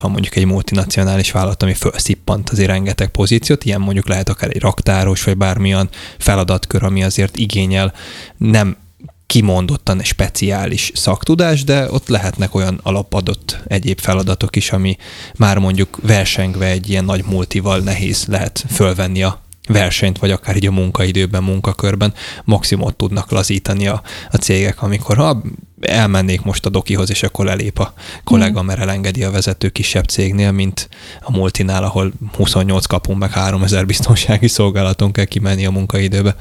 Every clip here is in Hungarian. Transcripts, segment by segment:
van mondjuk egy multinacionális vállalat, ami felszippant azért rengeteg pozíciót, ilyen mondjuk lehet akár egy raktáros, vagy bármilyen feladatkör, ami azért igényel nem kimondottan speciális szaktudás, de ott lehetnek olyan alapadott egyéb feladatok is, ami már mondjuk versengve egy ilyen nagy multival nehéz lehet fölvenni a versenyt, vagy akár így a munkaidőben, munkakörben maximumot tudnak lazítani a cégek, amikor elmennék most a dokihoz, és akkor lelép a kollega, mert elengedi a vezető kisebb cégnél, mint a multinál, ahol 28 kapunk, meg 3000 biztonsági szolgálaton kell kimenni a munkaidőbe.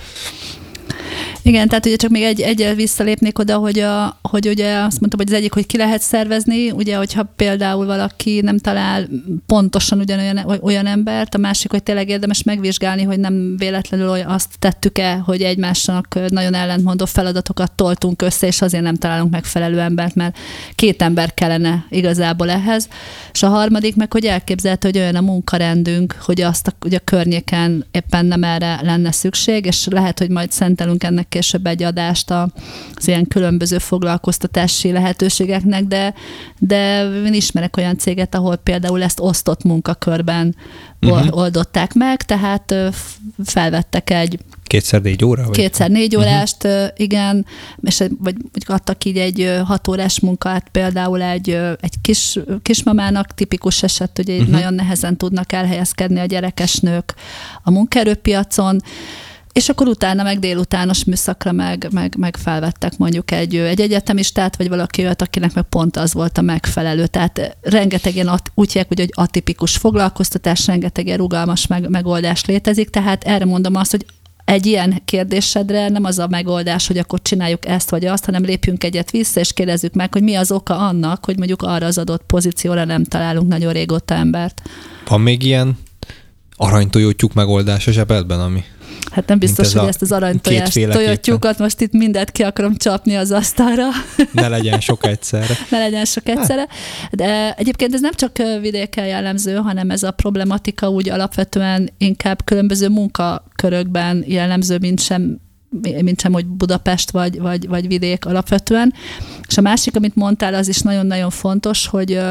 Igen, tehát ugye csak még egyel visszalépnék oda, hogy ugye azt mondtam, hogy az egyik, hogy ki lehet szervezni, ugye, hogyha például valaki nem talál pontosan olyan embert, a másik, hogy tényleg érdemes megvizsgálni, hogy nem véletlenül azt tettük-e, hogy egymásnak nagyon ellentmondó feladatokat toltunk össze, és azért nem találunk megfelelő embert, mert 2 ember kellene igazából ehhez. És a harmadik meg, hogy elképzelhető, hogy olyan a munkarendünk, hogy ugye a környéken éppen nem erre lenne szükség, és lehet, hogy majd szentelünk ennek később egy adást az ilyen különböző foglalkoztatási lehetőségeknek, de én ismerek olyan céget, ahol például ezt osztott munkakörben oldották meg, tehát felvettek egy 2x4 óra? 2x4 órást, igen, és vagy adtak így egy 6 órás munkát például egy kismamának, tipikus eset, hogy nagyon nehezen tudnak elhelyezkedni a gyerekes nők a munkaerőpiacon, és akkor utána meg délutános műszakra meg felvettek mondjuk egy egyetemistát, vagy valaki olyat, akinek meg pont az volt a megfelelő. Tehát rengeteg ilyen úgy hívják, hogy atipikus foglalkoztatás, rengeteg ilyen rugalmas megoldás létezik, tehát erre mondom azt, hogy egy ilyen kérdésedre nem az a megoldás, hogy akkor csináljuk ezt vagy azt, hanem lépjünk egyet vissza, és kérdezzük meg, hogy mi az oka annak, hogy mondjuk arra az adott pozícióra nem találunk nagyon régóta embert. Van még ilyen aranytojótyúk megoldás a zsebedben, ami... Hát nem biztos, hogy ezt az aranytojást tojótyúkat most itt mindet ki akarom csapni az asztalra. Ne legyen sok egyszerre. De egyébként ez nem csak vidéken jellemző, hanem ez a problematika úgy alapvetően inkább különböző munkakörökben jellemző, mint sem, hogy Budapest vagy vidék alapvetően. És a másik, amit mondtál, az is nagyon-nagyon fontos, hogy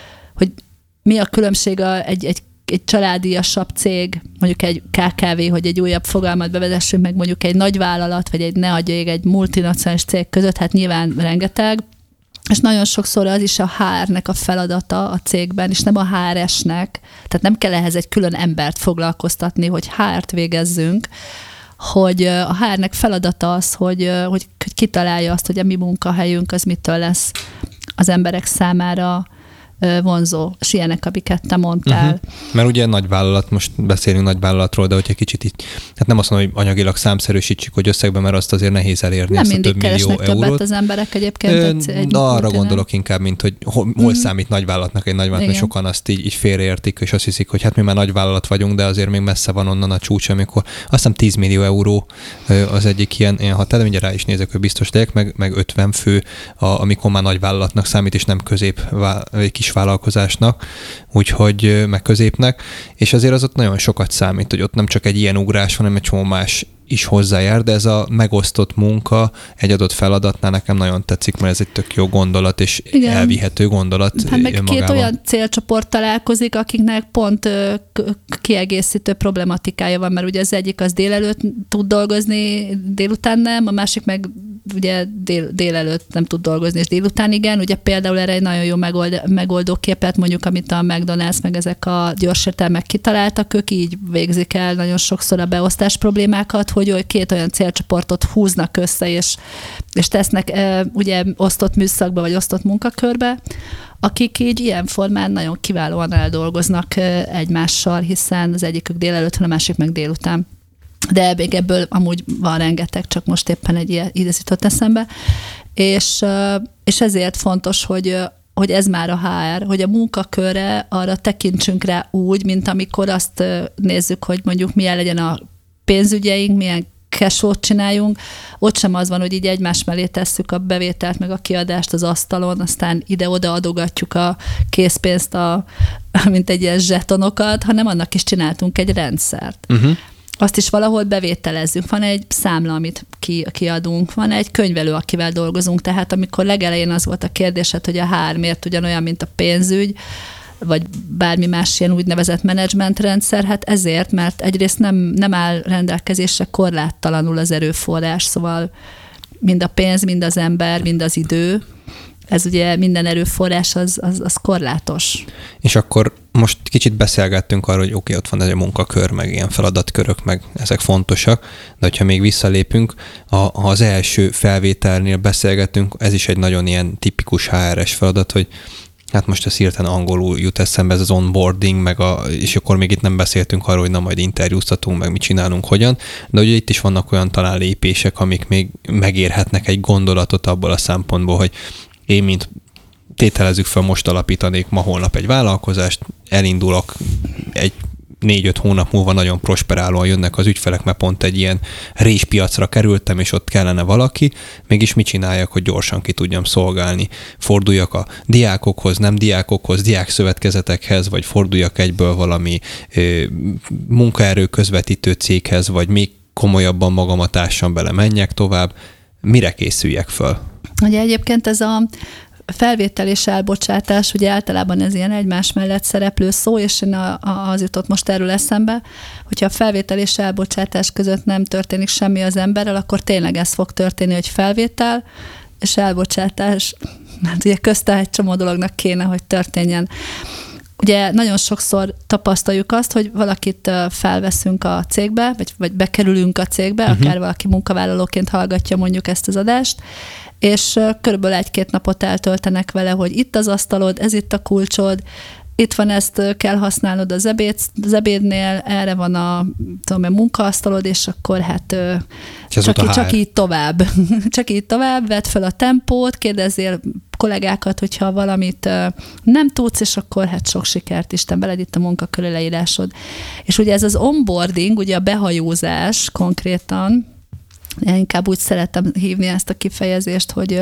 mi a különbség egy családiasabb cég, mondjuk egy KKV, hogy egy újabb fogalmat bevezessünk, meg mondjuk egy nagyvállalat, vagy egy multinacionális cég között, hát nyilván rengeteg, és nagyon sokszor az is a HR-nek a feladata a cégben, és nem a HR-esnek, tehát nem kell ehhez egy külön embert foglalkoztatni, hogy HR-t végezzünk, hogy a HR-nek feladata az, hogy kitalálja azt, hogy a mi munkahelyünk az mitől lesz az emberek számára vonzó, és ilyenek, amiket te mondtál. Mert ugye nagyvállalat, most beszélünk nagyvállalatról, de hogyha kicsit így, hát nem azt mondom, hogy anyagilag számszerűsítsük, hogy összegben, mert azt azért nehéz elérni, nem ezt a több millió eurót. Nem mindig keresnek többet az emberek egyébként. De arra gondolok inkább, mint hogy hol számít nagyvállalatnak egy nagyvállalat, mert sokan azt így félreértik, és azt hiszik, hogy hát mi már nagyvállalat vagyunk, de azért még messze van onnan a csúcs, amikor azt hiszem 10 millió euró az egyik ilyen határ, de mindjárt rá is nézek, hogy biztos legyek, meg 50 fő, amikor már nagyvállalatnak számít, és nem egy kis vállalkozásnak, úgyhogy meg középnek, és azért az ott nagyon sokat számít, hogy ott nem csak egy ilyen ugrás van, hanem egy csomó más is hozzájár, de ez a megosztott munka egy adott feladatnál nekem nagyon tetszik, mert ez egy tök jó gondolat, és igen, elvihető gondolat. Hát meg két olyan célcsoport találkozik, akiknek pont kiegészítő problematikája van, mert ugye az egyik az délelőtt tud dolgozni, délután nem, a másik meg ugye délelőtt nem tud dolgozni, és délután igen. Ugye például erre egy nagyon jó megoldó képlet, mondjuk, amit a McDonald's meg ezek a gyorsértelmek kitaláltak, ők így végzik el nagyon sokszor a beosztás problémákat, hogy két olyan célcsoportot húznak össze, és tesznek ugye osztott műszakba, vagy osztott munkakörbe, akik így ilyen formán nagyon kiválóan eldolgoznak egymással, hiszen az egyikük délelőtt, a másik meg délután. De még ebből amúgy van rengeteg, csak most éppen egy ilyen jutott eszembe. És ezért fontos, hogy ez már a HR, hogy a munkakörre arra tekintsünk rá úgy, mint amikor azt nézzük, hogy mondjuk milyen legyen a pénzügyeink, milyen cash-ot csináljunk. Ott sem az van, hogy így egymás mellé tesszük a bevételt, meg a kiadást az asztalon, aztán ide-oda adogatjuk a készpénzt, mint egy ilyen zsetonokat, hanem annak is csináltunk egy rendszert. Azt is valahol bevételezzünk. Van egy számla, amit kiadunk, van egy könyvelő, akivel dolgozunk, tehát amikor legelején az volt a kérdésed, hogy a HR miért ugyanolyan, mint a pénzügy, vagy bármi más ilyen úgynevezett menedzsmentrendszer, hát ezért, mert egyrészt nem áll rendelkezésre korláttalanul az erőforrás, szóval mind a pénz, mind az ember, mind az idő, ez ugye minden erőforrás az korlátos. És akkor most kicsit beszélgettünk arról, hogy oké, ott van ez a munkakör, meg ilyen feladatkörök, meg ezek fontosak, de hogyha még visszalépünk, ha az első felvételnél beszélgettünk, ez is egy nagyon ilyen tipikus HR-es feladat, hogy hát most ez hirtelen angolul jut eszembe, ez az onboarding, és akkor még itt nem beszéltünk arról, hogy na majd interjúztatunk, meg mit csinálunk, hogyan, de ugye itt is vannak olyan talán lépések, amik még megérhetnek egy gondolatot abból a szempontból, hogy én, mint tételezzük fel, most alapítanék ma holnap egy vállalkozást, elindulok egy 4-5 hónap múlva nagyon prosperálóan jönnek az ügyfelek, mert pont egy ilyen réspiacra kerültem, és ott kellene valaki, mégis mit csináljak, hogy gyorsan ki tudjam szolgálni. Forduljak a diákokhoz, nem diákokhoz, diákszövetkezetekhez, vagy forduljak egyből valami munkaerő közvetítő céghez, vagy még komolyabban magamat ássam bele, menjek tovább. Mire készüljek föl? Ugye egyébként ez a felvétel és elbocsátás, ugye általában ez ilyen egymás mellett szereplő szó, és az jutott most erről eszembe, hogyha a felvétel és elbocsátás között nem történik semmi az emberrel, akkor tényleg ez fog történni, hogy felvétel és elbocsátás, hát ugye közte egy csomó dolognak kéne, hogy történjen. Ugye nagyon sokszor tapasztaljuk azt, hogy valakit felveszünk a cégbe, vagy bekerülünk a cégbe, akár valaki munkavállalóként hallgatja mondjuk ezt az adást, és körülbelül 1-2 napot eltöltenek vele, hogy itt az asztalod, ez itt a kulcsod, itt van, ezt kell használnod az ebédnél, erre van a munkaasztalod, és akkor hát csak így tovább. Csak így tovább, vedd fel a tempót, kérdezzél kollégákat, hogyha valamit nem tudsz, és akkor hát sok sikert, Isten, beled itt a munkakörű leírásod. És ugye ez az onboarding, ugye a behajózás konkrétan, én inkább úgy szeretem hívni ezt a kifejezést, hogy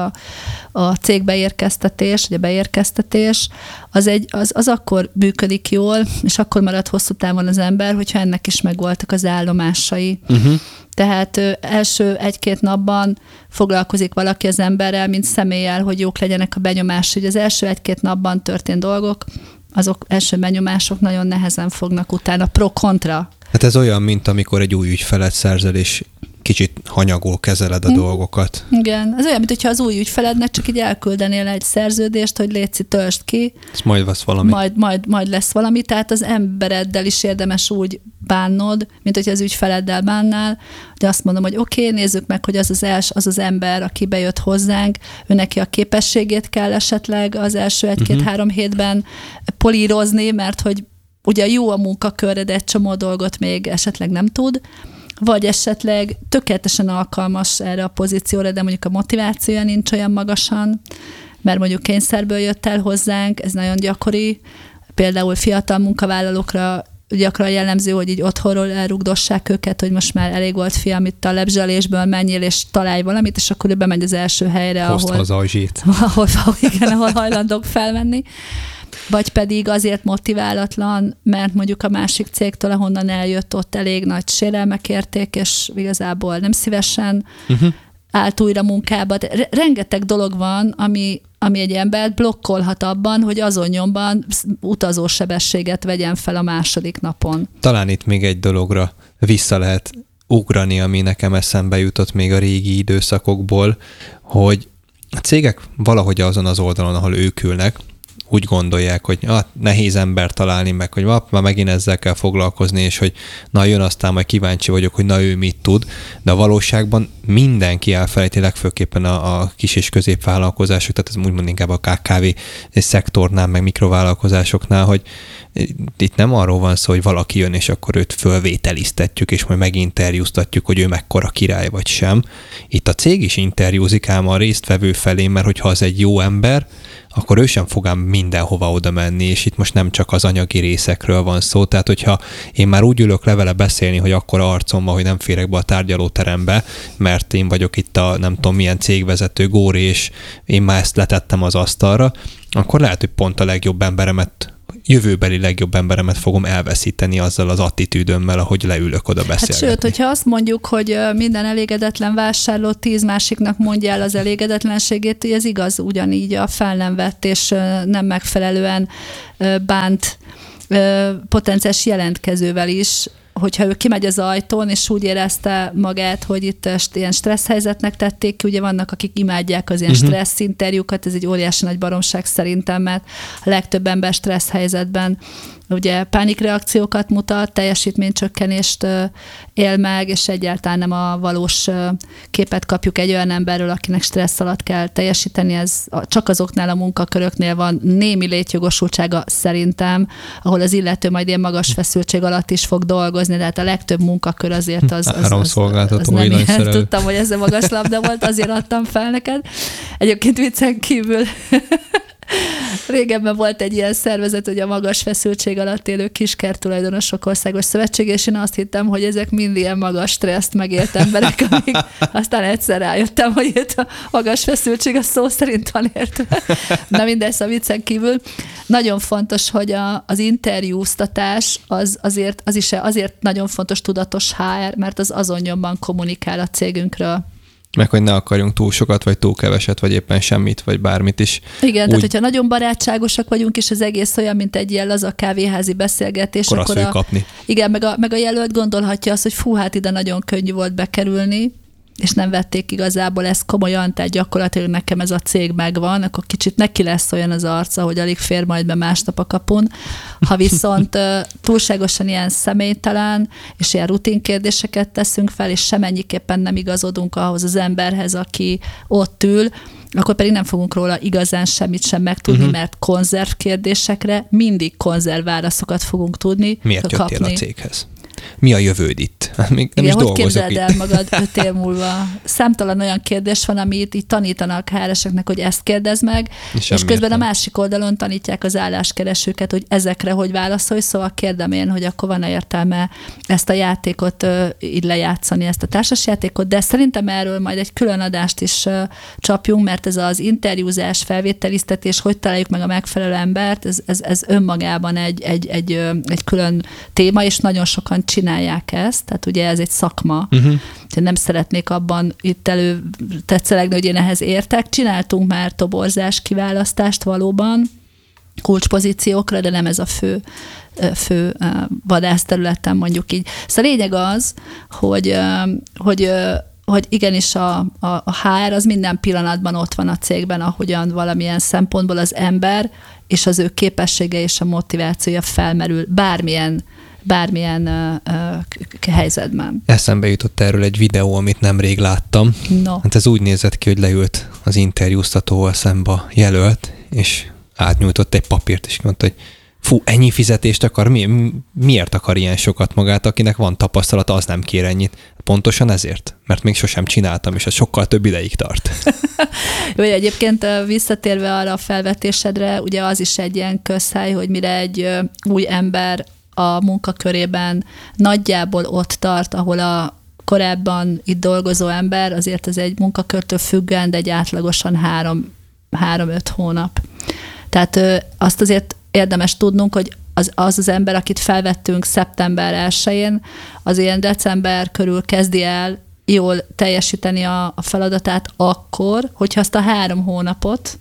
a cégbeérkeztetés, vagy a beérkeztetés, az akkor működik jól, és akkor marad hosszú távon az ember, hogyha ennek is megvoltak az állomásai. Tehát első 1-2 napban foglalkozik valaki az emberrel, mint személlyel, hogy jók legyenek a benyomás. Ugye az első 1-2 napban történt dolgok, azok első benyomások nagyon nehezen fognak utána pro-kontra. Hát ez olyan, mint amikor egy új ügyfelet szerzel, és kicsit hanyagul kezeled a dolgokat. Igen, ez olyan, mint hogyha az új ügyfelednek csak így elküldenél egy szerződést, hogy létszi, töltsd ki. Ez majd lesz valami. Majd lesz valami, tehát az embereddel is érdemes úgy bánnod, mint hogyha az ügyfeleddel bánnál, de azt mondom, hogy oké, nézzük meg, hogy az az ember, aki bejött hozzánk, ő neki a képességét kell esetleg az első 1-2-3 hétben polírozni, mert hogy ugye jó a munkakörre, de egy csomó dolgot még esetleg nem tud, vagy esetleg tökéletesen alkalmas erre a pozícióra, de mondjuk a motivációja nincs olyan magasan, mert mondjuk kényszerből jött el hozzánk, ez nagyon gyakori. Például fiatal munkavállalókra gyakran jellemző, hogy így otthonról elrugdossák őket, hogy most már elég volt, fiam, itt a lebzselésből menjél és találj valamit, és akkor ő bemegy az első helyre, ahol hajlandók felmenni. Vagy pedig azért motiválatlan, mert mondjuk a másik cégtől, ahonnan eljött, ott elég nagy sérelmek érték, és igazából nem szívesen állt újra munkába. De rengeteg dolog van, ami egy embert blokkolhat abban, hogy azon nyomban utazósebességet vegyen fel a második napon. Talán itt még egy dologra vissza lehet ugrani, ami nekem eszembe jutott még a régi időszakokból, hogy a cégek valahogy azon az oldalon, ahol ők ülnek, úgy gondolják, hogy nehéz ember találni, meg hogy már megint ezzel kell foglalkozni, és hogy na jön, aztán majd kíváncsi vagyok, hogy na ő mit tud, de a valóságban mindenki elfelejti, legfőképpen a kis és középvállalkozások, tehát ez úgymond inkább a KKV szektornál, meg mikrovállalkozásoknál, hogy itt nem arról van szó, hogy valaki jön, és akkor őt fölvételiztetjük, és majd meginterjúztatjuk, hogy ő mekkora király vagy sem. Itt a cég is interjúzik ám a résztvevő felé, mert hogyha az egy jó ember, akkor ő sem fog ám mindenhova oda menni, és itt most nem csak az anyagi részekről van szó, tehát hogyha én már úgy ülök le vele beszélni, hogy akkor arcom van, hogy nem férek be a tárgyalóterembe, mert én vagyok itt a nem tudom milyen cégvezető Góri, és én már ezt letettem az asztalra, akkor lehet, hogy pont a legjobb emberemet jövőbeli legjobb emberemet fogom elveszíteni azzal az attitűdömmel, ahogy leülök oda beszélgetni. Hát sőt, hogyha azt mondjuk, hogy minden elégedetlen vásárló 10 másiknak mondja el az elégedetlenségét, hogy ez igaz ugyanígy a fel nem vett és nem megfelelően bánt potenciális jelentkezővel is, hogyha ő kimegy az ajtón, és úgy érezte magát, hogy itt ilyen stressz helyzetnek tették ki, ugye vannak, akik imádják az ilyen stressz interjúkat, ez egy óriási nagy baromság szerintem, mert a legtöbb ember stressz helyzetben ugye pánikreakciókat mutat, teljesítménycsökkenést él meg, és egyáltalán nem a valós képet kapjuk egy olyan emberről, akinek stressz alatt kell teljesíteni. Ez csak azoknál a munkaköröknél van némi létjogosultsága szerintem, ahol az illető majd ilyen magas feszültség alatt is fog dolgozni, tehát a legtöbb munkakör azért az nem ilyen. Tudtam, hogy ez a magas labda volt, azért adtam fel neked. Egyébként viccen kívül régebben volt egy ilyen szervezet, hogy a magas feszültség alatt élő kiskerttulajdonosok országos szövetség, és én azt hittem, hogy ezek mind ilyen magas stresszt megélt emberek, amíg aztán egyszer rájöttem, hogy itt a magas feszültség a szó szerint van értve. Na mindez a viccen kívül. Nagyon fontos, hogy az interjúztatás azért nagyon fontos tudatos HR, mert az azon nyomban kommunikál a cégünkről. Meg, hogy ne akarjunk túl sokat, vagy túl keveset, vagy éppen semmit, vagy bármit is. Igen, tehát hogyha nagyon barátságosak vagyunk, és az egész olyan, mint egy ilyen laza kávéházi beszélgetés, akkor kapni. Igen, meg a jelölt gondolhatja azt, hogy fú, hát ide nagyon könnyű volt bekerülni, és nem vették igazából ezt komolyan, tehát gyakorlatilag nekem ez a cég megvan, akkor kicsit neki lesz olyan az arca, hogy alig fér majd be másnap a kapun. Ha viszont túlságosan ilyen személytelen, és ilyen rutin kérdéseket teszünk fel, és semennyiképpen nem igazodunk ahhoz az emberhez, aki ott ül, akkor pedig nem fogunk róla igazán semmit sem megtudni, mert konzerv kérdésekre mindig konzerv válaszokat fogunk tudni. Miért jöttél a céghez? Mi a jövőd itt? Még nem igen, is hogy képzeld el itt. magad 5 év múlva? Számtalan olyan kérdés van, amit így tanítanak HR-eseknek, hogy ezt kérdezd meg, és közben értem. a másik oldalon tanítják az álláskeresőket, hogy ezekre hogy válaszolj, szóval kérdem én, hogy akkor van-e értelme ezt a játékot így lejátszani, ezt a társasjátékot, de szerintem erről majd egy külön adást is csapjunk, mert ez az interjúzás, felvételiztetés, hogy találjuk meg a megfelelő embert, ez önmagában egy külön téma, és nagyon sokan csinálják ezt, tehát ugye ez egy szakma. Nem szeretnék abban itt tetszelegni, hogy én ehhez értek. Csináltunk már toborzás kiválasztást valóban kulcspozíciókra, de nem ez a fő vadászterületen, mondjuk így. Szóval a lényeg az, hogy igenis a HR az minden pillanatban ott van a cégben, ahogyan valamilyen szempontból az ember és az ő képessége és a motivációja felmerül bármilyen helyzetben. Eszembe jutott erről egy videó, amit nemrég láttam. No. Hát ez úgy nézett ki, hogy leült az interjúztatóval szembe a jelölt, és átnyújtott egy papírt, és mondta, hogy fú, ennyi fizetést akar? Miért akar ilyen sokat magát, akinek van tapasztalata, az nem kér ennyit? Pontosan ezért? Mert még sosem csináltam, és ez sokkal több ideig tart. Jó, egyébként visszatérve arra a felvetésedre, ugye az is egy ilyen közhely, hogy mire egy új ember a munkakörében nagyjából ott tart, ahol a korábban itt dolgozó ember, azért ez egy munkakörtől függően, de egy átlagosan 3-5 hónap. Tehát azt azért érdemes tudnunk, hogy az ember, akit felvettünk szeptember 1-én, az ilyen december körül kezdi el jól teljesíteni a feladatát akkor, hogyha azt a 3 hónapot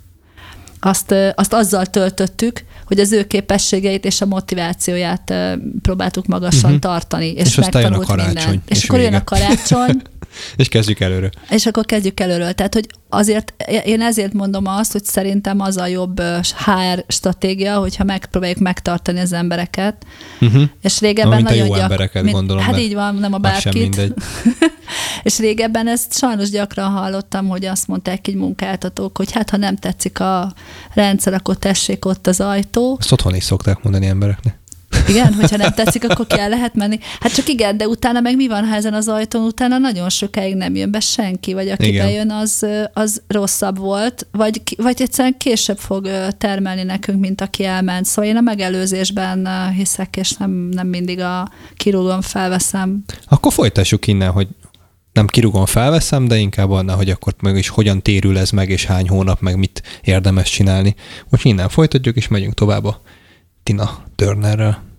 azt azzal töltöttük, hogy az ő képességeit és a motivációját próbáltuk magasan tartani, és megtanult minden. És akkor jön a karácsony. És kezdjük előről. És akkor kezdjük előről. Tehát, hogy azért, én ezért mondom azt, hogy szerintem az a jobb HR stratégia, hogyha megpróbáljuk megtartani az embereket. És régebben nagyon jó embereket, gondolom. Hát így van, nem a bárkit. Sem mindegy. És régebben ezt sajnos gyakran hallottam, hogy azt mondták így munkáltatók, hogy hát ha nem tetszik a rendszer, akkor tessék ott az ajtó. Ezt otthon is szokták mondani embereknek. Igen, hogyha nem tetszik, akkor ki lehet menni. Hát csak igen, de utána meg mi van, ha ezen az ajtón utána nagyon sokáig nem jön be senki, vagy aki bejön, az rosszabb volt, vagy egyszerűen később fog termelni nekünk, mint aki elment. Szóval én a megelőzésben hiszek, és nem mindig a kirúgom, felveszem. Akkor folytassuk innen, hogy nem kirúgom, felveszem, de inkább annál, hogy akkor meg is hogyan térül ez meg, és hány hónap, meg mit érdemes csinálni. Most innen folytatjuk, és megyünk tovább a Tina Turnerrel.